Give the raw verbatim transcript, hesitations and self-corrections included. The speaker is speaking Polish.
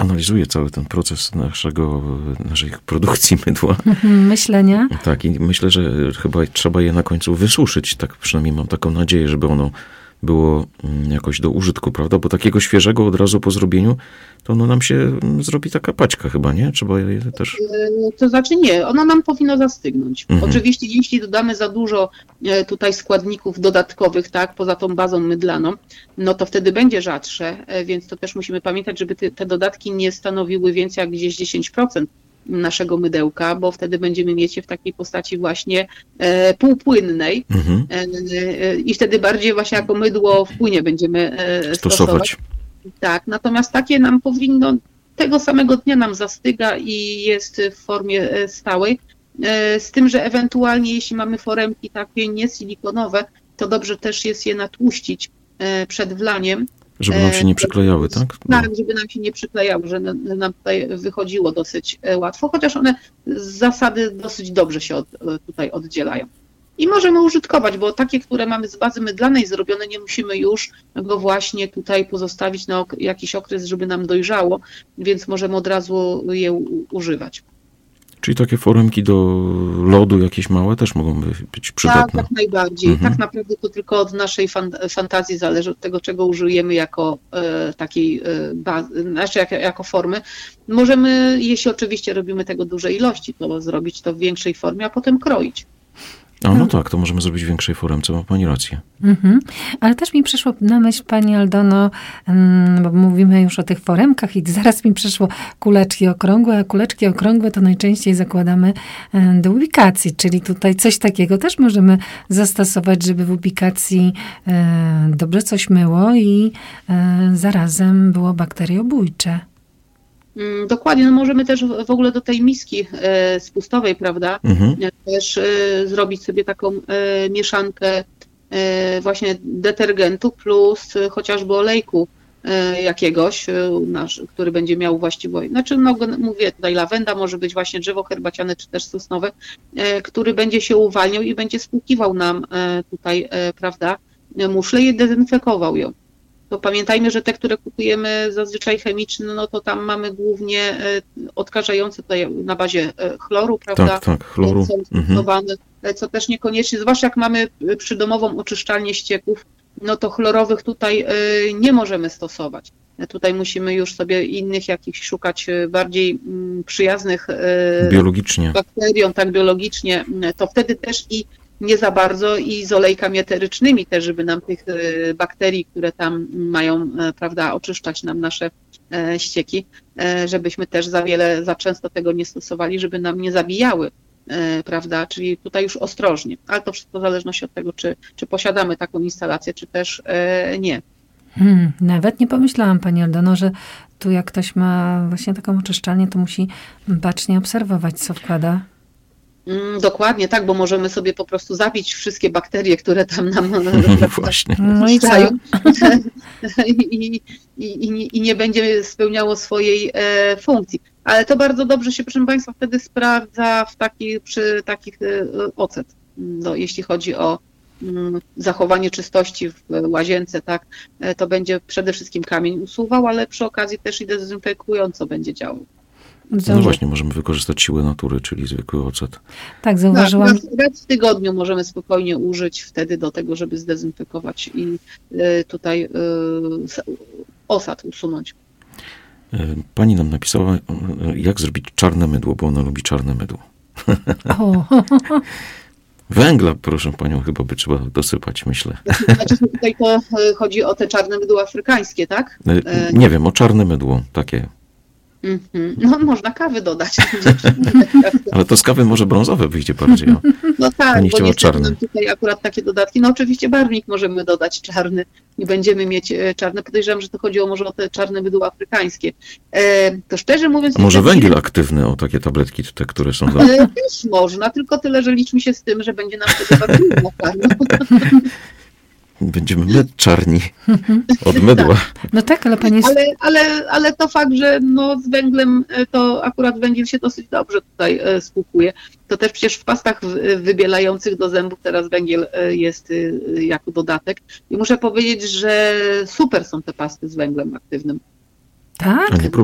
analizuję cały ten proces naszego, naszej produkcji mydła. Myślenia. Tak, i myślę, że chyba trzeba je na końcu wysuszyć. Tak przynajmniej mam taką nadzieję, żeby ono było jakoś do użytku, prawda? Bo takiego świeżego od razu po zrobieniu, to ono nam się zrobi taka paćka chyba, nie? Trzeba je też... To znaczy nie, ono nam powinno zastygnąć. Mhm. Oczywiście jeśli dodamy za dużo tutaj składników dodatkowych, tak, poza tą bazą mydlaną, no to wtedy będzie rzadsze, więc to też musimy pamiętać, żeby te, te dodatki nie stanowiły więcej jak gdzieś dziesięć procent naszego mydełka, bo wtedy będziemy mieć je w takiej postaci właśnie e, półpłynnej Mhm. e, e, i wtedy bardziej właśnie jako mydło w płynie będziemy e, stosować. Stosować. Tak, natomiast takie nam powinno, tego samego dnia nam zastyga i jest w formie e, stałej, e, z tym, że ewentualnie jeśli mamy foremki takie niesilikonowe, to dobrze też jest je natłuścić e, przed wlaniem. Żeby nam się nie przyklejały, tak? Bo... Tak, żeby nam się nie przyklejały, że nam tutaj wychodziło dosyć łatwo, chociaż one z zasady dosyć dobrze się od, tutaj oddzielają. I możemy użytkować, bo takie, które mamy z bazy mydlanej zrobione, nie musimy już go właśnie tutaj pozostawić na ok- jakiś okres, żeby nam dojrzało, więc możemy od razu je u- używać. Czyli takie foremki do lodu jakieś małe też mogą być przydatne. Tak, tak najbardziej. Mhm. Tak naprawdę to tylko od naszej fan, fantazji zależy, od tego, czego użyjemy jako e, takiej e, bazy, znaczy jako, jako formy. Możemy, jeśli oczywiście robimy tego duże ilości, to zrobić to w większej formie, a potem kroić. A no tak, to możemy zrobić w większej foremce, ma pani rację. Mhm. Ale też mi przyszło na myśl, pani Aldono, mm, bo mówimy już o tych foremkach i zaraz mi przyszło kuleczki okrągłe, a kuleczki okrągłe to najczęściej zakładamy e, do ubikacji, czyli tutaj coś takiego też możemy zastosować, żeby w ubikacji e, dobrze coś myło i e, zarazem było bakteriobójcze. Mm, Dokładnie, no możemy też w w ogóle do tej miski e, spustowej, prawda, Mhm. e, też e, zrobić sobie taką e, mieszankę e, właśnie detergentu plus e, chociażby olejku e, jakiegoś, e, nasz, który będzie miał właściwość, znaczy no, g- mówię tutaj lawenda, może być właśnie drzewo herbaciane czy też sosnowe, e, który będzie się uwalniał i będzie spłukiwał nam e, tutaj, e, prawda, muszlę i dezynfekował ją. To pamiętajmy, że te, które kupujemy zazwyczaj chemiczne, no to tam mamy głównie e, odkażające tutaj na bazie e, chloru, prawda? Tak, tak, chloru. Są Mhm. stosowane, e, co też niekoniecznie, zwłaszcza jak mamy e, przydomową oczyszczalnię ścieków, no to chlorowych tutaj e, nie możemy stosować. E, Tutaj musimy już sobie innych jakichś szukać e, bardziej mm, przyjaznych e, Biologicznie. bakteriom, tak biologicznie, m, to wtedy też i nie za bardzo i z olejkami eterycznymi też, żeby nam tych e, bakterii, które tam mają, e, prawda, oczyszczać nam nasze e, ścieki, e, żebyśmy też za wiele, za często tego nie stosowali, żeby nam nie zabijały, e, prawda, czyli tutaj już ostrożnie, ale to wszystko w zależności od tego, czy, czy posiadamy taką instalację, czy też e, nie. Hmm, nawet nie pomyślałam, pani Aldono, że tu jak ktoś ma właśnie taką oczyszczalnię, to musi bacznie obserwować, co wkłada. Mm, Dokładnie, tak, bo możemy sobie po prostu zabić wszystkie bakterie, które tam nam Właśnie. No i co? oczyszczają i, i, i, i nie będzie spełniało swojej e, funkcji. Ale to bardzo dobrze się, proszę Państwa, wtedy sprawdza w taki, przy takich e, ocet, no, jeśli chodzi o mm, zachowanie czystości w łazience, tak, e, to będzie przede wszystkim kamień usuwał, ale przy okazji też i dezynfekująco będzie działał. No Zauwa- właśnie, możemy wykorzystać siłę natury, czyli zwykły ocet. Tak, Tak, zauważyłam. raz, raz w tygodniu możemy spokojnie użyć wtedy do tego, żeby zdezynfekować i e, tutaj e, s- osad usunąć. E, Pani nam napisała, e, jak zrobić czarne mydło, bo ona lubi czarne mydło. O, Węgla, proszę panią, chyba by trzeba dosypać, myślę. Znaczy tutaj to e, chodzi o te czarne mydło afrykańskie, tak? E, Nie wiem, o czarne mydło, takie. Mhm. No można kawy dodać. Ale to z kawy może brązowe wyjdzie bardziej. O. No tak, Pani bo chciała niestety czarny. nam tutaj akurat takie dodatki. No oczywiście barwnik możemy dodać czarny i będziemy mieć e, czarne. Podejrzewam, że to chodziło może o te czarne mydło afrykańskie. E, To szczerze mówiąc... A może niestety- węgiel aktywny, o takie tabletki, te, które są za... E, Też można, tylko tyle, że liczmy się z tym, że będzie nam wtedy bardzo trudno. Będziemy my czarni od mydła. no tak, ale pani jest... Ale, ale, ale to fakt, że no z węglem e, to akurat węgiel się dosyć dobrze tutaj e, spłukuje. To też przecież w pastach w- wybielających do zębów teraz węgiel e, jest e, jako dodatek. I muszę powiedzieć, że super są te pasty z węglem aktywnym. Tak? A nie